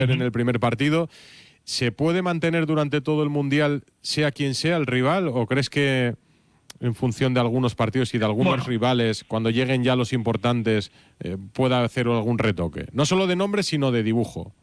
en el primer partido. ¿Se puede mantener durante todo el Mundial, sea quien sea el rival, o crees que en función de algunos partidos y de algunos rivales, cuando lleguen ya los importantes, pueda hacer algún retoque? No solo de nombre, sino de dibujo.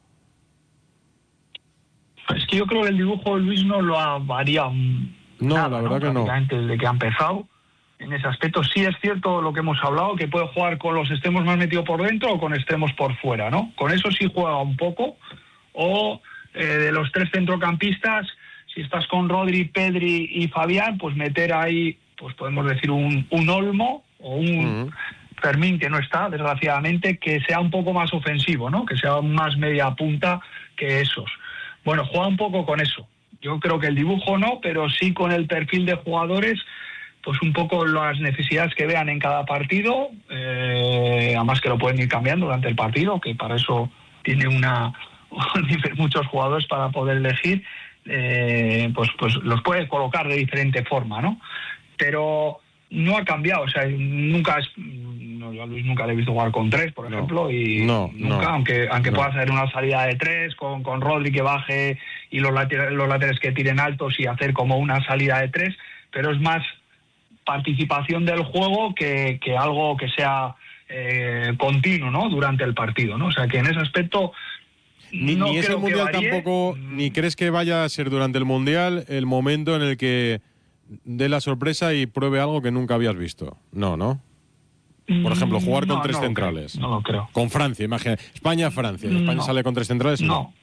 Es que yo creo que el dibujo, Luis, no lo ha variado nada, la verdad que no. Desde que ha empezado. En ese aspecto sí es cierto lo que hemos hablado, que puede jugar con los extremos más metidos por dentro o con extremos por fuera, ¿no? Con eso sí juega un poco. O de los tres centrocampistas, si estás con Rodri, Pedri y Fabián, pues meter ahí, pues podemos decir un Olmo o un Fermín, que no está, desgraciadamente, que sea un poco más ofensivo, ¿no? Que sea más media punta que esos. Bueno, juega un poco con eso. Yo creo que el dibujo no, pero sí con el perfil de jugadores, pues un poco las necesidades que vean en cada partido, además que lo pueden ir cambiando durante el partido, que para eso tiene muchos jugadores para poder elegir, pues los puede colocar de diferente forma, ¿no? Pero no ha cambiado, o sea, yo a Luis nunca le he visto jugar con tres, por ejemplo, y nunca, aunque pueda hacer una salida de tres con Rodri que baje y los laterales que tiren altos y hacer como una salida de tres, pero es más participación del juego que algo que sea continuo, ¿no? Durante el partido, ¿no? O sea, que en ese aspecto ni ese Mundial tampoco, ni crees que vaya a ser durante el Mundial el momento en el que dé la sorpresa y pruebe algo que nunca habías visto. No. Por ejemplo, jugar con tres centrales. No lo creo. Con Francia, imagina. España-Francia. España sale con tres centrales.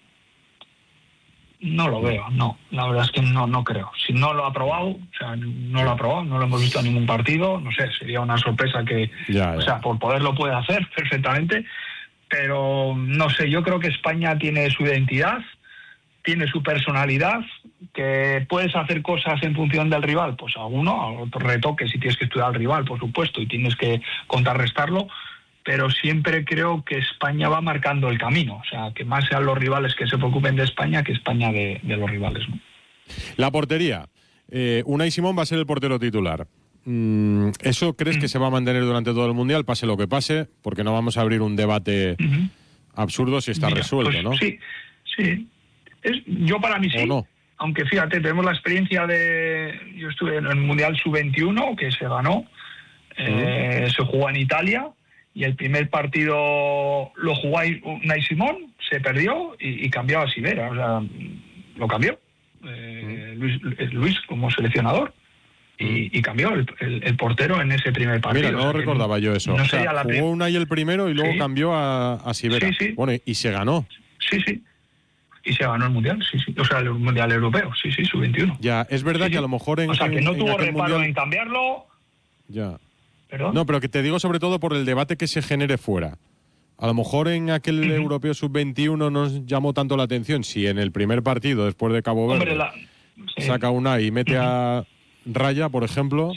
No lo veo, no. La verdad es que no creo. Si no lo ha probado, o sea, no lo ha probado, no lo hemos visto en ningún partido, no sé, sería una sorpresa que, o sea, por poder lo puede hacer perfectamente, pero no sé, yo creo que España tiene su identidad, tiene su personalidad, que puedes hacer cosas en función del rival, pues a otro retoque si tienes que estudiar al rival, por supuesto, y tienes que contrarrestarlo, pero siempre creo que España va marcando el camino, o sea, que más sean los rivales que se preocupen de España que España de los rivales, ¿no? La portería. Unai Simón va a ser el portero titular. ¿Eso crees que se va a mantener durante todo el Mundial, pase lo que pase? Porque no vamos a abrir un debate absurdo si está resuelto, pues, ¿no? Sí. Yo para mí sí. No. Aunque fíjate, tenemos la experiencia yo estuve en el Mundial Sub-21, que se ganó, se jugó en Italia, y el primer partido lo jugó Unai Simón, se perdió y cambió a Sivera, o sea, lo cambió Luis como seleccionador y cambió el portero en ese primer partido. Mira, no recordaba yo eso. O sea, jugó Unai el primero y luego cambió a Sivera. Sí. Bueno, y se ganó. Sí. Y se ganó el Mundial, sí. O sea, el Mundial Europeo, sí, Sub-21. Ya, es verdad que a lo mejor o sea, que no tuvo reparo en cambiarlo. Ya. ¿Perdón? No, pero que te digo sobre todo por el debate que se genere fuera. A lo mejor en aquel Europeo Sub-21 no nos llamó tanto la atención. Si en el primer partido, después de Cabo Verde, saca Unai y mete a Raya, por ejemplo,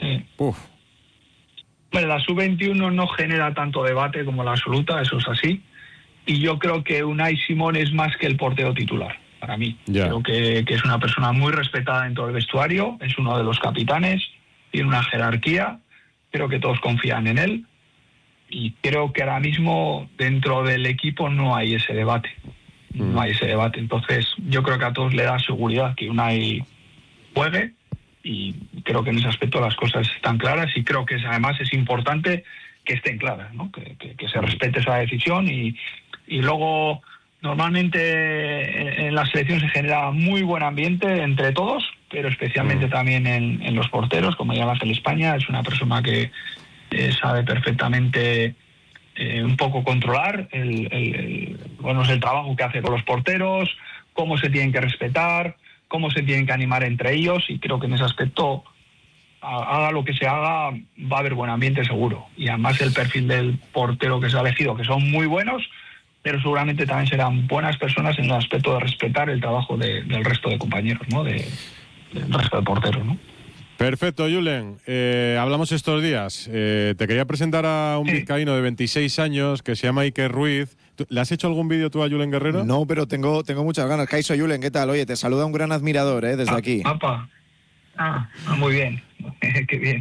Bueno, la Sub-21 no genera tanto debate como la absoluta, eso es así. Y yo creo que Unai Simón es más que el portero titular, para mí. Creo que es una persona muy respetada en todo el vestuario, es uno de los capitanes, tiene una jerarquía, creo que todos confían en él, y creo que ahora mismo dentro del equipo no hay ese debate. No hay ese debate. Entonces, yo creo que a todos le da seguridad que Unai juegue, y creo que en ese aspecto las cosas están claras, y creo que además es importante que estén claras, ¿no? Que se respete esa decisión, y luego normalmente en la selección se genera muy buen ambiente entre todos, pero especialmente también en los porteros, como ya lo hace en España. Es una persona que sabe perfectamente un poco controlar el trabajo que hace con los porteros, cómo se tienen que respetar, cómo se tienen que animar entre ellos, y creo que en ese aspecto, haga lo que se haga, va a haber buen ambiente seguro. Y además el perfil del portero que se ha elegido, que son muy buenos, pero seguramente también serán buenas personas en el aspecto de respetar el trabajo del resto de compañeros, ¿no? Del resto de porteros, ¿no? Perfecto, Julen. Hablamos estos días. Te quería presentar a un vizcaíno de 26 años que se llama Iker Ruiz. ¿Le has hecho algún vídeo tú a Julen Guerrero? No, pero tengo muchas ganas. Kaixo, Julen, ¿qué tal? Oye, te saluda un gran admirador, desde aquí. Papá. Muy bien. Qué bien.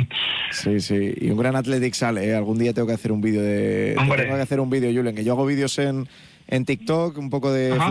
Sí. Y un gran Athletic sale, Algún día tengo que hacer un vídeo Julen, que yo hago vídeos en TikTok, un poco de